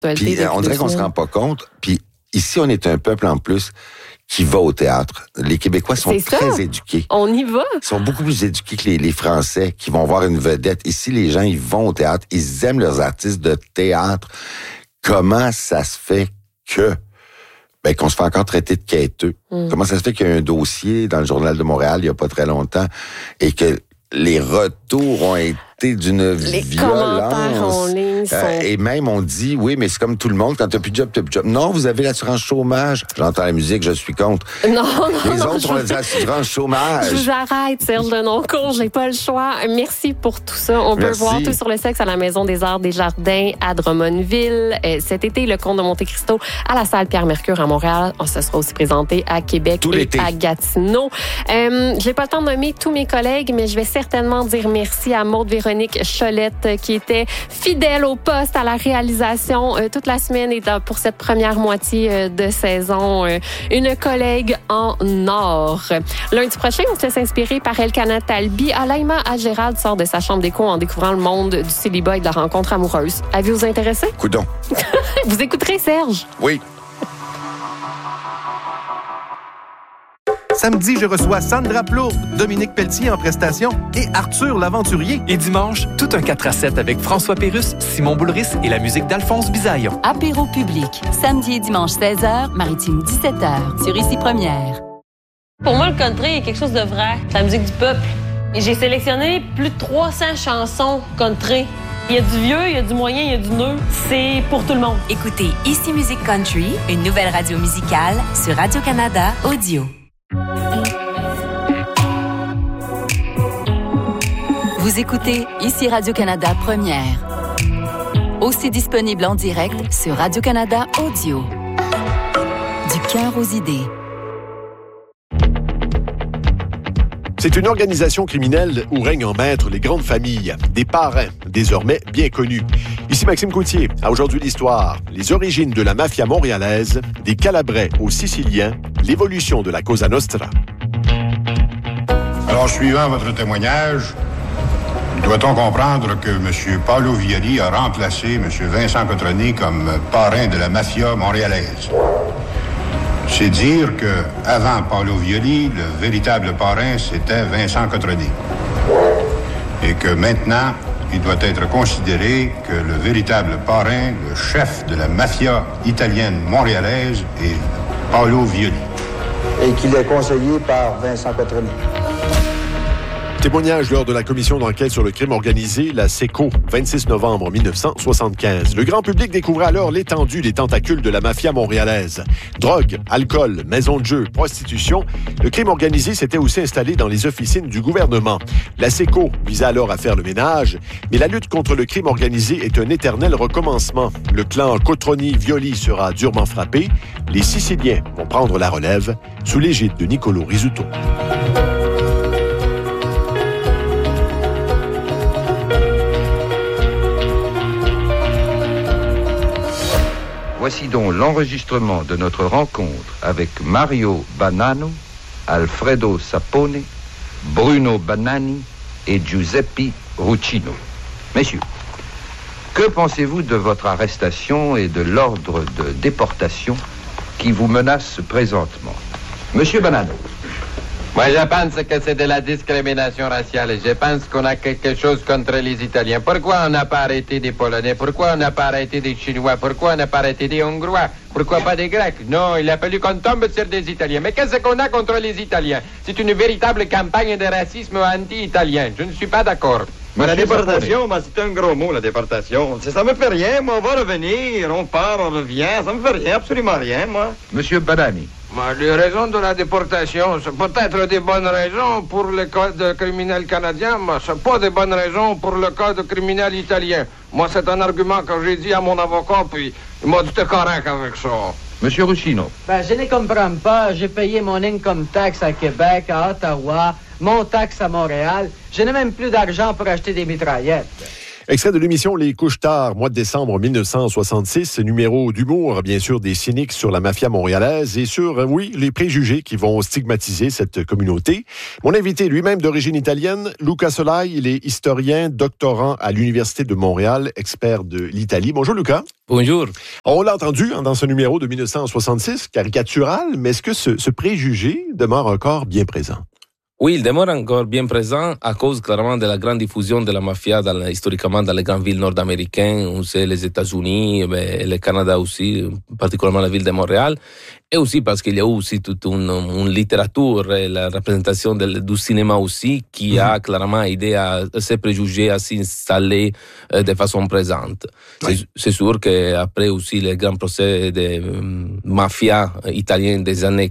Puis, on dirait qu'on se rend pas compte. Puis ici, on est un peuple en plus qui va au théâtre. Les Québécois sont très éduqués. On y va. Ils sont beaucoup plus éduqués que les Français qui vont voir une vedette. Ici, les gens, ils vont au théâtre. Ils aiment leurs artistes de théâtre. Comment ça se fait qu'on se fait encore traiter de quêteux? Comment ça se fait qu'il y a un dossier dans le Journal de Montréal il y a pas très longtemps et que les retours ont été d'une violence. Et même, on dit, oui, mais c'est comme tout le monde, quand t'as plus de job, t'as plus de job. Non, vous avez l'assurance chômage. J'entends la musique, je suis contre. Non, les autres ont l'assurance chômage. Je vous arrête, Serge Denoncourt, j'ai pas le choix. Merci pour tout ça. On peut voir Tout sur le sexe à la Maison des Arts des Jardins à Drummondville. Cet été, le Comte de Monte-Cristo à la salle Pierre-Mercure à Montréal. On se sera aussi présenté à Québec à Gatineau. J'ai pas le temps de nommer tous mes collègues, mais je vais certainement dire merci à Maude-Véronique Cholette qui était fidèle au poste, à la réalisation toute la semaine et pour cette première moitié de saison. Une collègue en or. Lundi prochain, on se laisse inspirer par Elkana Talbi. Alaïma Agérald sort de sa chambre d'écho en découvrant le monde du célibat et de la rencontre amoureuse. Avez-vous intéressé? Coudon. Vous écouterez Serge? Oui. Samedi, je reçois Sandra Plourde, Dominique Pelletier en prestation et Arthur l'Aventurier. Et dimanche, tout un 4-7 avec François Pérusse, Simon Boulris et la musique d'Alphonse Bisaillon. Apéro public, samedi et dimanche 16h, Maritime 17h, sur Ici Première. Pour moi, le country est quelque chose de vrai. C'est la musique du peuple. Et j'ai sélectionné plus de 300 chansons country. Il y a du vieux, il y a du moyen, il y a du neuf. C'est pour tout le monde. Écoutez Ici Musique Country, une nouvelle radio musicale sur Radio-Canada Audio. Vous écoutez Ici Radio-Canada Première. Aussi disponible en direct sur Radio-Canada Audio. Du cœur aux idées. C'est une organisation criminelle où règnent en maître les grandes familles, des parrains, désormais bien connus. Ici Maxime Coutier, à Aujourd'hui l'Histoire, les origines de la mafia montréalaise, des Calabrais aux Siciliens, l'évolution de la Cosa Nostra. Alors, suivant votre témoignage, doit-on comprendre que M. Paolo Violi a remplacé M. Vincent Cotroni comme parrain de la mafia montréalaise? C'est dire que avant Paolo Violi, le véritable parrain, c'était Vincent Cotroni. Et que maintenant, il doit être considéré que le véritable parrain, le chef de la mafia italienne montréalaise, est Paolo Violi. Et qu'il est conseillé par Vincent Cotroni. Témoignage lors de la commission d'enquête sur le crime organisé, la SECO, 26 novembre 1975. Le grand public découvrait alors l'étendue des tentacules de la mafia montréalaise. Drogue, alcool, maison de jeu, prostitution, le crime organisé s'était aussi installé dans les officines du gouvernement. La SECO visait alors à faire le ménage, mais la lutte contre le crime organisé est un éternel recommencement. Le clan Cotroni-Violi sera durement frappé. Les Siciliens vont prendre la relève sous l'égide de Niccolo Rizzuto. Voici donc l'enregistrement de notre rencontre avec Mario Banano, Alfredo Sapone, Bruno Banani et Giuseppe Ruccino. Messieurs, que pensez-vous de votre arrestation et de l'ordre de déportation qui vous menace présentement? Monsieur Banano. Moi, je pense que c'est de la discrimination raciale. Je pense qu'on a quelque chose contre les Italiens. Pourquoi on n'a pas arrêté des Polonais? Pourquoi on n'a pas arrêté des Chinois? Pourquoi on n'a pas arrêté des Hongrois? Pourquoi pas des Grecs? Non, il a fallu qu'on tombe sur des Italiens. Mais qu'est-ce qu'on a contre les Italiens? C'est une véritable campagne de racisme anti-italien. Je ne suis pas d'accord. Mais la déportation, c'est un gros mot, la déportation. Ça me fait rien, moi. On va revenir, on part, on revient. Ça me fait rien, absolument rien, moi. Monsieur Banani. Les raisons de la déportation, c'est peut-être des bonnes raisons pour le code criminel canadien, mais c'est pas des bonnes raisons pour le code criminel italien. Moi, c'est un argument que j'ai dit à mon avocat, puis il m'a dit correct avec ça. Monsieur Ruccino. Je ne comprends pas. J'ai payé mon income tax à Québec, à Ottawa, mon taxe à Montréal. Je n'ai même plus d'argent pour acheter des mitraillettes. Extrait de l'émission Les Couche-Tard, mois de décembre 1966, numéro d'humour, bien sûr, des cyniques sur la mafia montréalaise et sur, les préjugés qui vont stigmatiser cette communauté. Mon invité, lui-même d'origine italienne, Luca Solai, il est historien, doctorant à l'Université de Montréal, expert de l'Italie. Bonjour Luca. Bonjour. On l'a entendu dans ce numéro de 1966, caricatural, mais est-ce que ce préjugé demeure encore bien présent? Oui, il demeure encore bien présent à cause clairement de la grande diffusion de la mafia historiquement dans les grandes villes nord-américaines, on sait les États-Unis, et le Canada aussi, particulièrement la ville de Montréal, et aussi parce qu'il y a aussi toute une littérature et la représentation du cinéma aussi qui a clairement aidé à ces préjugés à s'installer de façon présente. Oui. C'est sûr qu'après aussi les grands procès de mafia italienne des années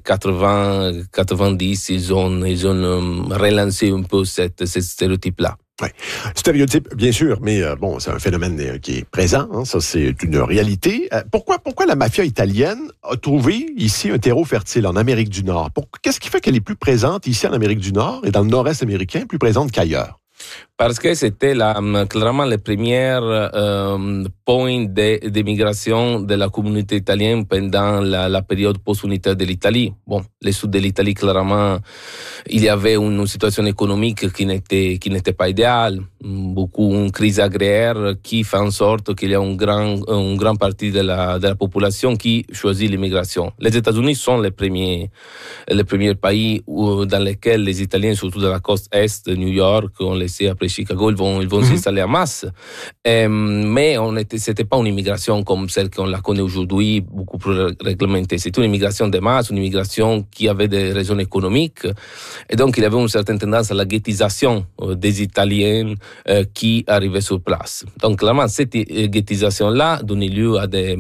80-90, ils ont relancé un peu ce stéréotype-là. Oui. Stéréotype, bien sûr, mais c'est un phénomène qui est présent, hein, ça c'est une réalité. Pourquoi la mafia italienne a trouvé ici un terreau fertile en Amérique du Nord? Qu'est-ce qui fait qu'elle est plus présente ici en Amérique du Nord et dans le nord-est américain, plus présente qu'ailleurs? Parce que c'était clairement les premiers points d'émigration de la communauté italienne pendant la période post-unitaire de l'Italie. Bon, le sud de l'Italie, clairement, il y avait une situation économique qui n'était pas idéale. Une crise agraire qui fait en sorte qu'il y a une grande partie de la population qui choisit l'immigration. Les États-Unis sont les premiers pays dans lesquels les Italiens, surtout de la côte est de New York, on le sait après Chicago, ils vont s'installer en masse. Mais c'était pas une immigration comme celle qu'on la connaît aujourd'hui, beaucoup plus réglementée. C'était une immigration de masse, une immigration qui avait des raisons économiques. Et donc, il y avait une certaine tendance à la ghettisation des Italiens qui arrivaient sur place. Donc, clairement, cette ghettisation-là donnait lieu à des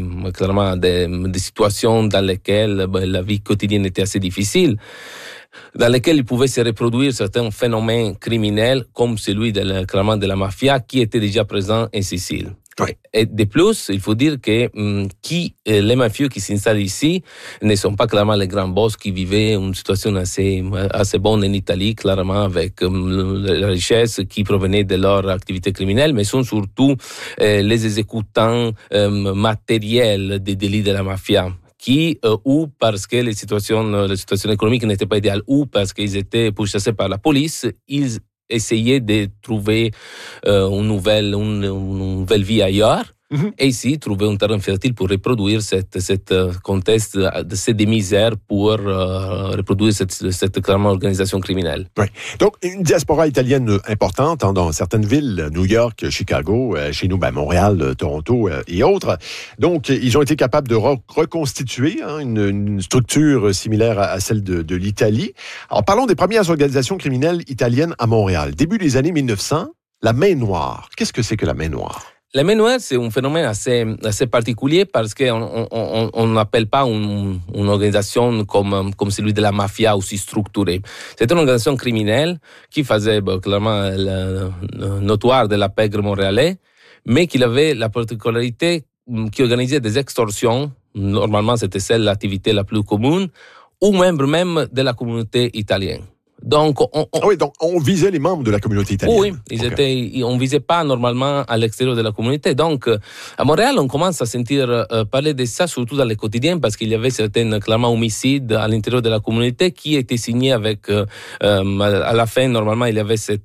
situations dans lesquelles la vie quotidienne était assez difficile, dans lesquels il pouvait se reproduire certains phénomènes criminels comme celui clairement de la mafia qui était déjà présent en Sicile. Oui. Et de plus, il faut dire que les mafieux qui s'installent ici ne sont pas clairement les grands boss qui vivaient une situation assez bonne en Italie, clairement avec la richesse qui provenait de leur activité criminelle, mais sont surtout les exécutants matériels des délits de la mafia, ou parce que la situation économique n'était pas idéale, ou parce qu'ils étaient pourchassés par la police, ils essayaient de trouver une nouvelle vie ailleurs. Et ici, trouver un terrain fertile pour reproduire cette contexte de ces misères pour reproduire cette clairement organisation criminelle. Oui. Donc, une diaspora italienne importante dans certaines villes, New York, Chicago, chez nous, Montréal, Toronto et autres. Donc, ils ont été capables de reconstituer une structure similaire à celle de l'Italie. Alors, parlons des premières organisations criminelles italiennes à Montréal. Début des années 1900, la Main Noire. Qu'est-ce que c'est que la Main Noire? La Main Noire, c'est un phénomène assez particulier parce qu'on n'appelle pas une organisation comme celui de la mafia aussi structurée. C'était une organisation criminelle qui faisait clairement notoire de la pègre montréalais, mais qui avait la particularité qui organisait des extorsions. Normalement, c'était l'activité la plus commune, aux membres même de la communauté italienne. Donc, on visait les membres de la communauté italienne. Oui, on visait pas normalement à l'extérieur de la communauté. Donc, à Montréal, on commence à sentir parler de ça, surtout dans le quotidien, parce qu'il y avait certains, clairement, homicides à l'intérieur de la communauté qui étaient signés avec, à la fin, normalement, il y avait s'il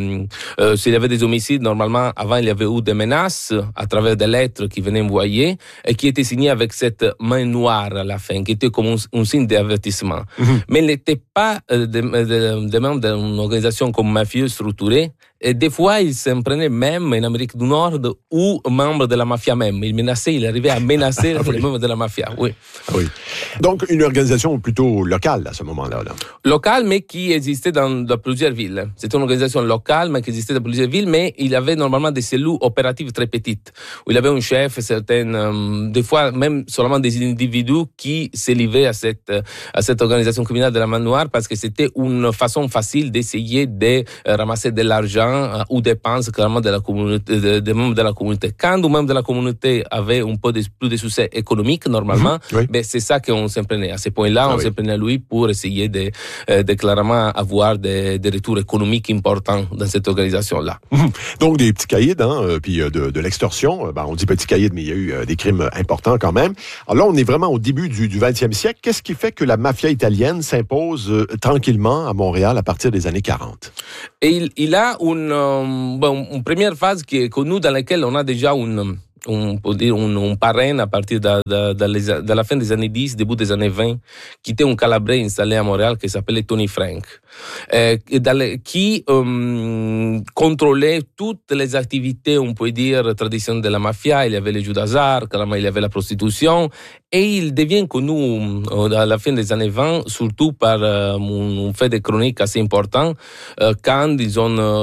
y avait des homicides, normalement, avant, il y avait eu des menaces à travers des lettres qui venaient envoyer et qui étaient signées avec cette main noire à la fin, qui était comme un signe d'avertissement. Mais il n'était pas de membres d'une organisation comme mafieux structurée. Et des fois, ils s'en prenaient même en Amérique du Nord ou membres de la mafia même. Ils arrivaient à menacer les membres de la mafia. Oui. Donc, une organisation plutôt locale à ce moment-là. Locale, mais qui existait dans plusieurs villes. C'était une organisation locale, mais qui existait dans plusieurs villes, mais il y avait normalement des cellules opératives très petites, où il y avait un chef, des fois même seulement des individus qui se livraient à cette organisation criminelle de la Main Noire, parce que c'était une façon facile d'essayer de ramasser de l'argent l'argent aux dépenses clairement de la communauté, des membres de la communauté. Quand un membre de la communauté avait un peu plus de succès économique, normalement, c'est ça qu'on s'en prenait. À ce point-là, on s'en prenait à lui pour essayer de clairement avoir des retours économiques importants dans cette organisation-là. Donc, des petits caïds, puis de l'extorsion. On dit petits caïds, mais il y a eu des crimes importants quand même. Alors là, on est vraiment au début du 20e siècle. Qu'est-ce qui fait que la mafia italienne s'impose tranquillement à Montréal à partir des années 40? Et il a une première phase qui est connue dans laquelle on a déjà un parrain à partir de la fin des années 10, début des années 20, qui était un Calabrais installé à Montréal qui s'appelait Tony Frank, qui contrôlait toutes les activités, on peut dire, traditionnelles de la mafia. Il y avait les jeux d'hasard, carrément, il y avait la prostitution, et il devient connu à la fin des années 20, surtout par un fait de chronique assez important, quand ils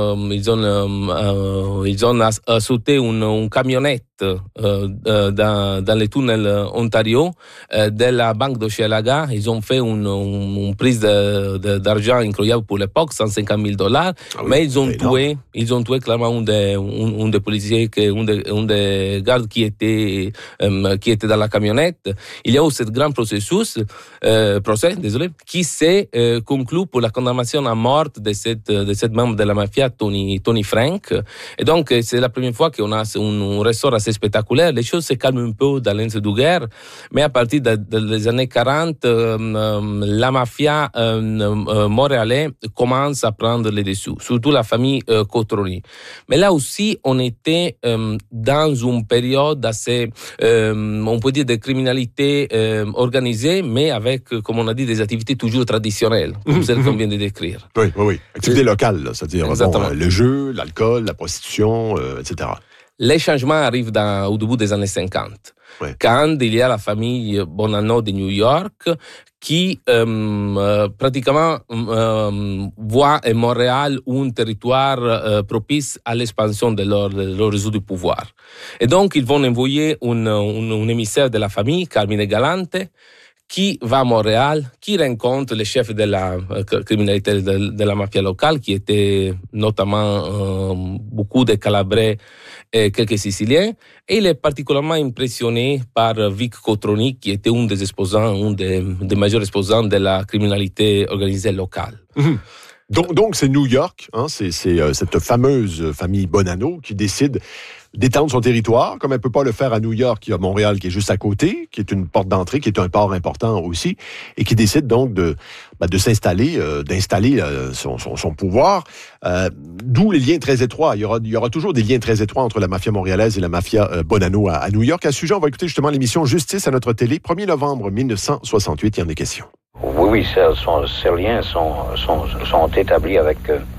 ont sauté une camionnette dans les tunnels Ontario de la banque d'Hochelaga. Ils ont fait une prise d'argent incroyable pour l'époque, $150,000, mais ils ont tué clairement un des policiers, un des gardes qui était dans la camionnette. Il y a eu ce grand procès, qui s'est conclu pour la condamnation à mort de cette membre de la mafia, Tony Frank. Et donc, c'est la première fois qu'on a un ressort assez spectaculaire. Les choses se calment un peu dans l'entre-deux-guerres, mais à partir des années 40, la mafia montréalaise commence à prendre les dessous, surtout la famille Cotroni. Mais là aussi, on était dans une période assez, on peut dire, de criminalité organisée, mais avec, comme on a dit, des activités toujours traditionnelles, comme celles qu'on vient de décrire. Oui. Activités locales, là, c'est-à-dire le jeu, l'alcool, la prostitution, etc. Les changements arrivent au début des années 50, quand il y a la famille Bonanno de New York qui pratiquement voit à Montréal un territoire propice à l'expansion de leur réseau du pouvoir. Et donc, ils vont envoyer un émissaire de la famille, Carmine Galante, qui va à Montréal, qui rencontre les chefs de la criminalité de la mafia locale, qui étaient notamment beaucoup de Calabrais et quelques Siciliens. Et il est particulièrement impressionné par Vic Cotroni, qui était un des majeurs exposants de la criminalité organisée locale. Donc, c'est New York, c'est cette fameuse famille Bonanno qui décide d'étendre son territoire, comme elle ne peut pas le faire à New York. Il y a Montréal qui est juste à côté, qui est une porte d'entrée, qui est un port important aussi, et qui décide donc de s'installer, d'installer son pouvoir. D'où les liens très étroits. Il y aura toujours des liens très étroits entre la mafia montréalaise et la mafia Bonanno à New York. À ce sujet, on va écouter justement l'émission Justice à notre télé, 1er novembre 1968. Il y en est question. Oui, ces liens sont établis avec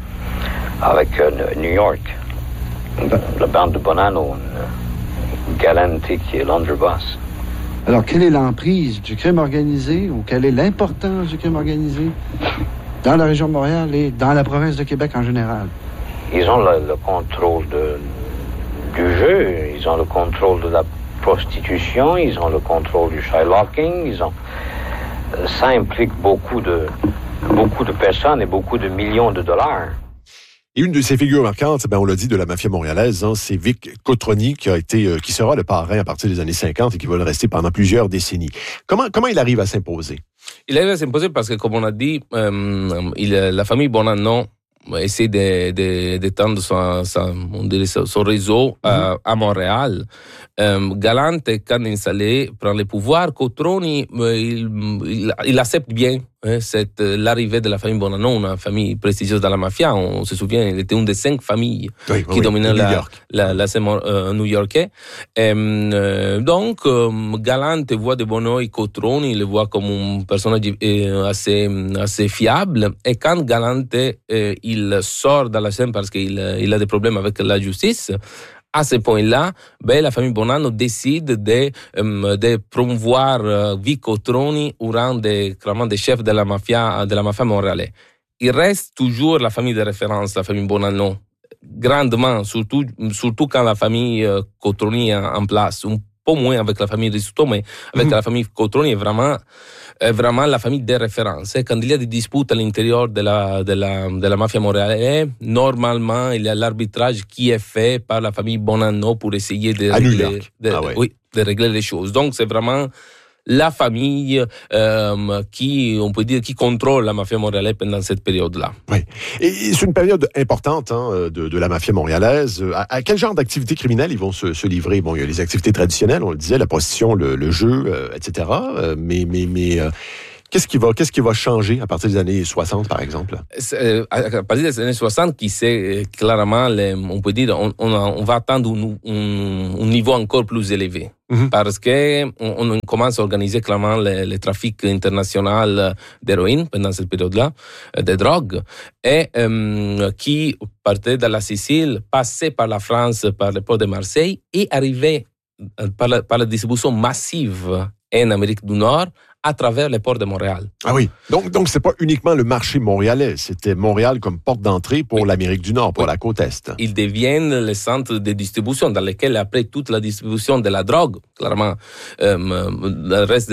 New York. La bande de Bonanno, Galante qui est l'underboss. Alors, quelle est l'emprise du crime organisé ou quelle est l'importance du crime organisé dans la région de Montréal et dans la province de Québec en général? Ils ont le contrôle du jeu, ils ont le contrôle de la prostitution, ils ont le contrôle du shylocking, ça implique beaucoup de personnes et beaucoup de millions de dollars. Et une de ces figures marquantes, on l'a dit, de la mafia montréalaise, c'est Vic Cotroni qui sera le parrain à partir des années 50 et qui va le rester pendant plusieurs décennies. Comment il arrive à s'imposer? Il arrive à s'imposer parce que, comme on a dit, la famille Bonanno essaie d'étendre son réseau à Montréal. Galante, quand installé, prend le pouvoir. Cotroni, il accepte bien l'arrivée de la famille Bonanno, une famille prestigieuse dans la mafia. On se souvient, il était une des 5 familles qui dominaient la scène new-yorkaise. Donc, Galante voit de bon oeil Cotroni, il le voit comme un personnage assez fiable. Et quand Galante il sort de la scène parce qu'il a des problèmes avec la justice, à ce point-là, la famille Bonanno décide de promouvoir Vic Cotroni au rang des chefs de la mafia montréalaise. Il reste toujours la famille de référence, la famille Bonanno, grandement, surtout quand la famille Cotroni est en place. pas moins avec la famille Risotto, mais avec la famille Cotroni, est vraiment la famille des références. Quand il y a des disputes à l'intérieur de la mafia montréalaise, normalement, il y a l'arbitrage qui est fait par la famille Bonanno pour essayer de régler les choses. Donc, c'est vraiment la famille qui, on peut dire, qui contrôle la mafia montréalaise pendant cette période-là. Oui. Et c'est une période importante de la mafia montréalaise. À quel genre d'activités criminelles ils vont se livrer? Bon, il y a les activités traditionnelles, on le disait, la prostitution, le jeu, etc. Mais qu'est-ce qui va changer à partir des années 60, par exemple? À partir des années 60, qui c'est clairement, on peut dire, on va atteindre un niveau encore plus élevé. Parce qu'on commence à organiser clairement le trafic international d'héroïne pendant cette période-là, de drogue, et qui partait de la Sicile, passait par la France, par le port de Marseille, et arrivait par la distribution massive en Amérique du Nord, à travers les ports de Montréal. Ah oui. Donc c'est pas uniquement le marché montréalais, c'était Montréal comme porte d'entrée pour l'Amérique du Nord, pour la côte Est. Ils deviennent les centres de distribution dans lesquels, après toute la distribution de la drogue, clairement, le reste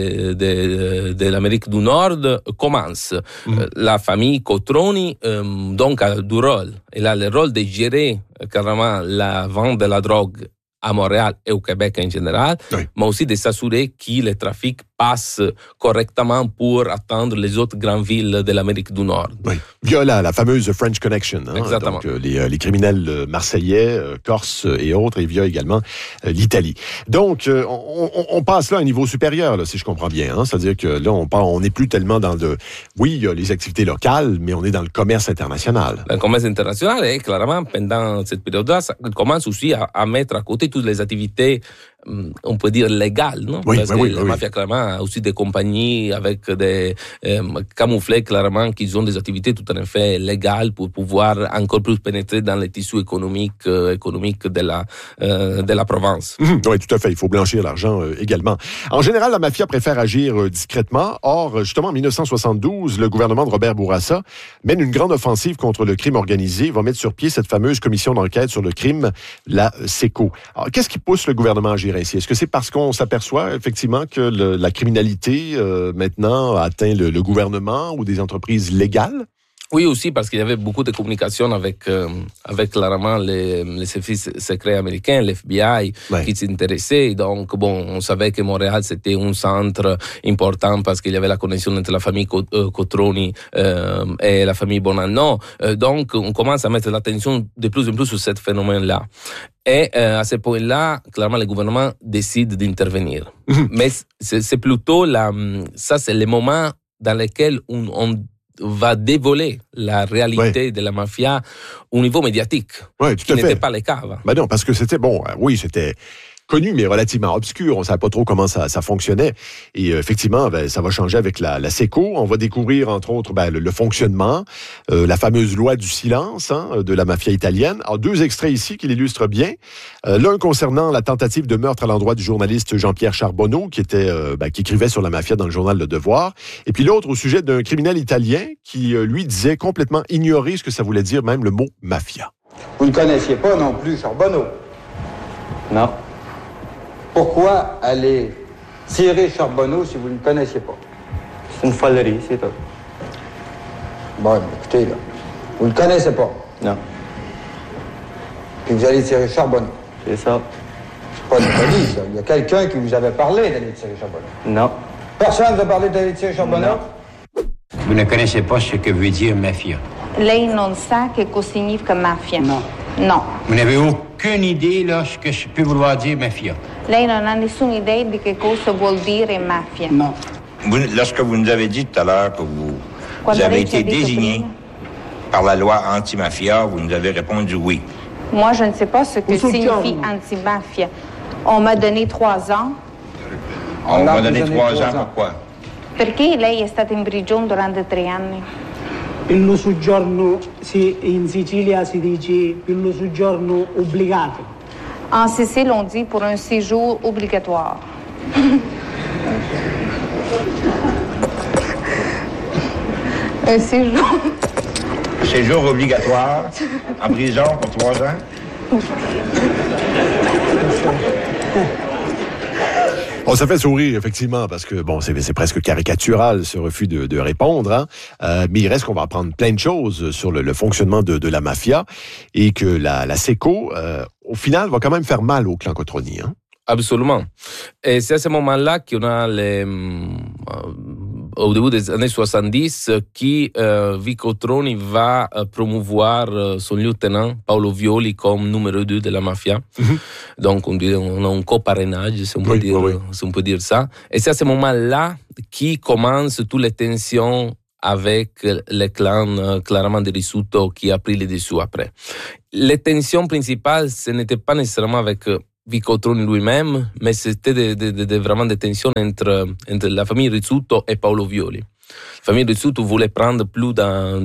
de l'Amérique du Nord commence. La famille Cotroni, donc, a du rôle. Elle a le rôle de gérer, carrément, la vente de la drogue à Montréal et au Québec en général, mais aussi de s'assurer que le trafic passe correctement pour atteindre les autres grandes villes de l'Amérique du Nord. Oui. Via la fameuse French Connection. Exactement. Donc, les criminels marseillais, corses et autres, et via également l'Italie. Donc, on passe là à un niveau supérieur, là, si je comprends bien. C'est-à-dire que là, on n'est plus tellement dans oui, il y a les activités locales, mais on est dans le commerce international. Le commerce international, et clairement, pendant cette période-là, ça commence aussi à mettre à côté toutes les activités, on peut dire, légales, non? Oui, parce que la mafia, clairement, a aussi des compagnies avec des camouflés, clairement, qui ont des activités tout à fait légales pour pouvoir encore plus pénétrer dans les tissus économiques de la province. Oui, tout à fait. Il faut blanchir l'argent également. En général, la mafia préfère agir discrètement. Or, justement, en 1972, le gouvernement de Robert Bourassa mène une grande offensive contre le crime organisé, va mettre sur pied cette fameuse commission d'enquête sur le crime, la SECO. Alors, qu'est-ce qui pousse le gouvernement à agir ainsi? Est-ce que c'est parce qu'on s'aperçoit effectivement que la criminalité maintenant atteint le gouvernement ou des entreprises légales? Oui, aussi parce qu'il y avait beaucoup de communication avec clairement les services secrets américains, l'FBI, qui s'intéressaient. Donc, bon, on savait que Montréal, c'était un centre important parce qu'il y avait la connexion entre la famille Cotroni et la famille Bonanno. Donc, on commence à mettre l'attention de plus en plus sur ce phénomène-là. Et à ce point-là, clairement, le gouvernement décide d'intervenir. Mais c'est plutôt ça, c'est le moment dans lequel on va dévoiler la réalité de la mafia au niveau médiatique. Oui, tout à fait. N'était pas le cas avant. Ben non, parce que c'était, c'était connu, mais relativement obscur. On ne savait pas trop comment ça fonctionnait. Et effectivement, ça va changer avec la SECO. On va découvrir, entre autres, le fonctionnement, la fameuse loi du silence de la mafia italienne. Alors, 2 extraits ici qui l'illustrent bien. L'un concernant la tentative de meurtre à l'endroit du journaliste Jean-Pierre Charbonneau, qui écrivait sur la mafia dans le journal Le Devoir. Et puis l'autre au sujet d'un criminel italien qui, lui, disait complètement ignorer ce que ça voulait dire, même le mot mafia. Vous ne connaissiez pas non plus Charbonneau? Non. Pourquoi aller tirer Charbonneau si vous ne le connaissiez pas? C'est une folerie, c'est tout. Bon, écoutez, là, vous ne le connaissez pas? Non. Puis vous allez tirer Charbonneau? C'est ça. C'est pas une folie, ça. Il y a quelqu'un qui vous avait parlé d'aller tirer Charbonneau? Non. Personne ne vous a parlé d'aller tirer Charbonneau? Non. Vous ne connaissez pas ce que veut dire mafia? Lei non sa che cosa significa mafia? No. No. Vous n'avez aucune idée là ce que je peux vouloir dire mafia? Lei non ha nessuna idea di che cosa vuol dire mafia? No. Lorsque vous nous avez dit tout à l'heure que vous avez été désigné par la loi anti-mafia, vous nous avez répondu oui. Moi, je ne sais pas ce que signifie anti-mafia. On m'a donné 3 ans. On m'a donné 3 ans, pourquoi? Perché lei è stata in prigione durante 3 anni? Il soggiorno, in Sicilia si dice il soggiorno obbligato. En Sicile, on dit pour un séjour obligatoire. Un séjour. Séjour obligatoire en prison pour 3 ans? Oh, ça fait sourire, effectivement, parce que, bon, c'est presque caricatural, ce refus de répondre, hein. Mais il reste qu'on va apprendre plein de choses sur le fonctionnement de la mafia et que la SECO, au final, va quand même faire mal au clan Cotroni, hein. Absolument. Et c'est à ce moment-là qu'on a au début des années 70 qui Vico Troni va promouvoir son lieutenant Paolo Violi comme numéro 2 de la mafia. Mm-hmm. Donc on a un coparrainage, si on peut dire ça. Et c'est à ce moment-là qui commencent toutes les tensions avec le clan clairement de Rizzuto qui a pris les dessous après. Les tensions principales, ce n'était pas nécessairement avec Vico Troni lui-même, mais c'était vraiment des tensions entre la famille Rizzuto et Paolo Violi. La famille Rizzuto voulait prendre plus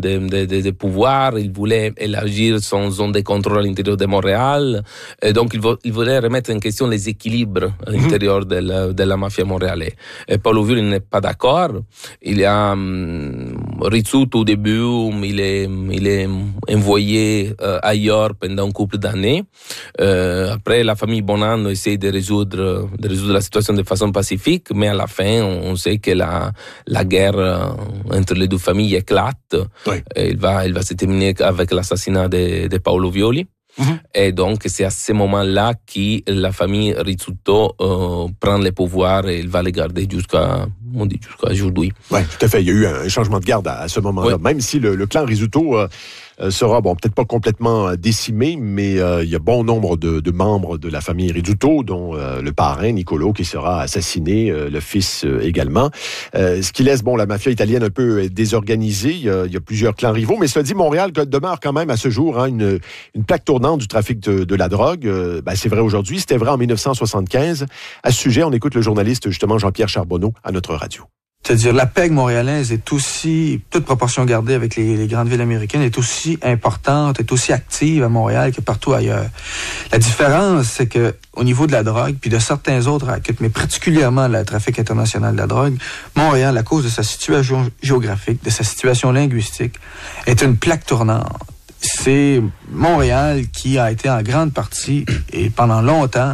de pouvoir, il voulait élargir son zone de contrôle à l'intérieur de Montréal, et donc il voulait remettre en question les équilibres à l'intérieur de la mafia montréalaise. Et Paolo Violi n'est pas d'accord. Il y a Rizzuto au début, il est envoyé ailleurs pendant un couple d'années. Après, la famille Bonanno essaie de résoudre la situation de façon pacifique, mais à la fin, on sait que la guerre entre les deux familles éclate. Oui. Et il va se terminer avec l'assassinat de Paolo Violi. Mm-hmm. Et donc, c'est à ce moment-là que la famille Rizzuto prend le pouvoir et il va les garder jusqu'à aujourd'hui. Oui, tout à fait. Il y a eu un changement de garde à ce moment-là. Oui. Même si le clan Rizzuto sera, peut-être pas complètement décimé, mais il y a bon nombre de membres de la famille Rizzuto, dont le parrain, Niccolo, qui sera assassiné, le fils également. Ce qui laisse, la mafia italienne un peu désorganisée. Il y a plusieurs clans rivaux, mais cela dit, Montréal demeure quand même à ce jour une plaque tournante du trafic de la drogue. C'est vrai aujourd'hui, c'était vrai en 1975. À ce sujet, on écoute le journaliste, justement, Jean-Pierre Charbonneau, à notre radio. C'est-à-dire, la PEG montréalaise est aussi, toute proportion gardée avec les grandes villes américaines, est aussi importante, est aussi active à Montréal que partout ailleurs. La différence, c'est que au niveau de la drogue, puis de certains autres rackets, mais particulièrement le trafic international de la drogue, Montréal, à cause de sa situation géographique, de sa situation linguistique, est une plaque tournante. C'est Montréal qui a été en grande partie, et pendant longtemps,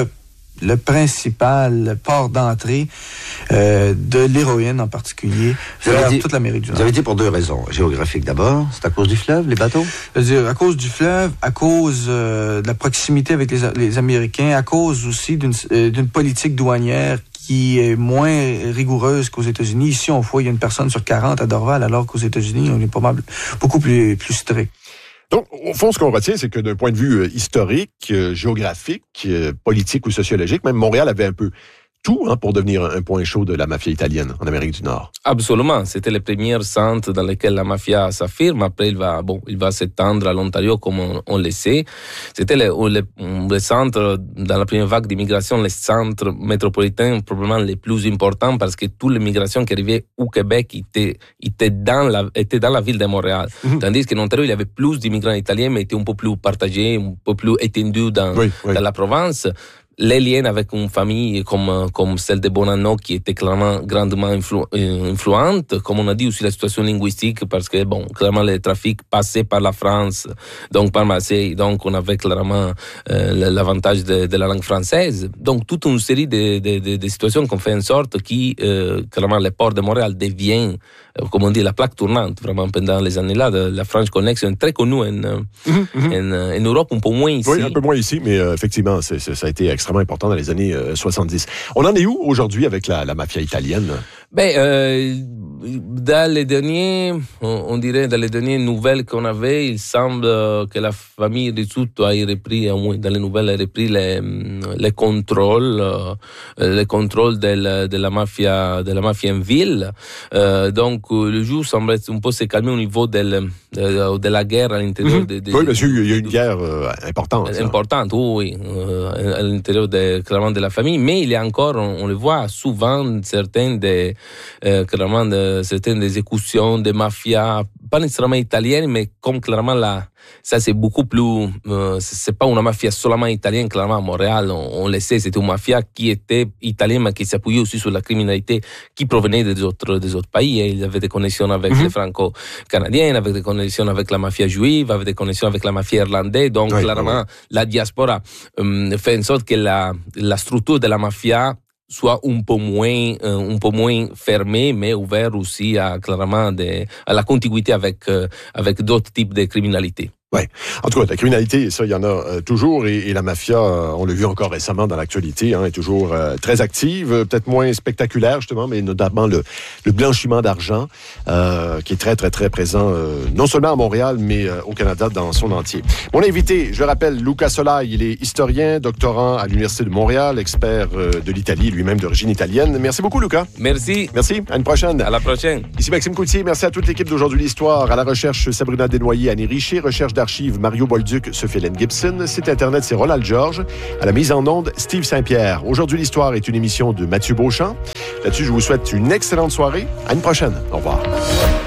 le principal port d'entrée de l'héroïne en particulier vers toute l'Amérique du Nord. Vous avez dit pour deux raisons. Géographique d'abord, c'est à cause du fleuve, les bateaux? C'est-à-dire à cause du fleuve, à cause de la proximité avec les Américains, à cause aussi d'une politique douanière qui est moins rigoureuse qu'aux États-Unis. Ici, il y a une personne sur 40 à Dorval, alors qu'aux États-Unis, on est beaucoup plus strict. Donc, au fond, ce qu'on retient, c'est que d'un point de vue historique, géographique, politique ou sociologique, même Montréal avait un peu tout pour devenir un point chaud de la mafia italienne en Amérique du Nord. Absolument. C'était le premier centre dans lequel la mafia s'affirme. Après, il va s'étendre à l'Ontario comme on le sait. C'était le centre, dans la première vague d'immigration, le centre métropolitain probablement le plus important parce que toute l'immigration qui arrivait au Québec était dans la ville de Montréal. Mm-hmm. Tandis qu'en Ontario, il y avait plus d'immigrants italiens, mais était un peu plus partagés, un peu plus étendus dans la province. Les liens avec une famille comme celle de Bonanno qui était clairement grandement influente, comme on a dit aussi la situation linguistique parce que clairement le trafic passait par la France, donc par Marseille, donc on avait clairement l'avantage de la langue française. Donc toute une série de situations qu'on fait en sorte que clairement le port de Montréal devient, comme on dit, la plaque tournante vraiment pendant les années-là. La French Connection est très connue en Europe, un peu moins ici. Oui, un peu moins ici, mais effectivement, ça a été extrêmement important dans les années 70. On en est où aujourd'hui avec la mafia italienne? Dans les dernières nouvelles qu'on avait, il semble que la famille Rizzuto a repris, dans les nouvelles, a repris les contrôles de la mafia en ville. Donc, le jour semble un peu se calmer au niveau de la guerre à l'intérieur oui, monsieur, il y a une guerre importante. Importante, oui, à l'intérieur clairement de la famille, mais il y a encore, on le voit souvent, certaines des exécutions de mafia, pas nécessairement italiennes, mais comme clairement ça c'est beaucoup plus, c'est pas une mafia seulement italienne, clairement à Montréal, on le sait, c'était une mafia qui était italienne, mais qui s'appuyait aussi sur la criminalité qui provenait des autres pays. Et il avait des connexions avec les franco-canadiens, avec des connexions avec la mafia juive, avec des connexions avec la mafia irlandaise. Donc, clairement, la diaspora fait en sorte que la structure de la mafia soit un peu moins fermé, mais ouvert aussi à la contiguïté avec d'autres types de criminalité. Oui. En tout cas, la criminalité, ça, il y en a toujours. Et la mafia, on l'a vu encore récemment dans l'actualité, est toujours très active, peut-être moins spectaculaire, justement, mais notamment le blanchiment d'argent, qui est très, très, très présent, non seulement à Montréal, mais au Canada dans son entier. Mon invité, je le rappelle, Luca Solai, il est historien, doctorant à l'Université de Montréal, expert de l'Italie, lui-même d'origine italienne. Merci beaucoup, Luca. Merci. Merci. À une prochaine. À la prochaine. Ici Maxime Coutier. Merci à toute l'équipe d'Aujourd'hui l'Histoire. À la recherche, Sabrina Desnoyers, Annie Richer. Recherche d'archives, Mario Bolduc, Sophie-Hélène Gibson. Site Internet, c'est Ronald Georges. À la mise en onde, Steve Saint-Pierre. Aujourd'hui l'Histoire est une émission de Mathieu Beauchamp. Là-dessus, je vous souhaite une excellente soirée. À une prochaine. Au revoir.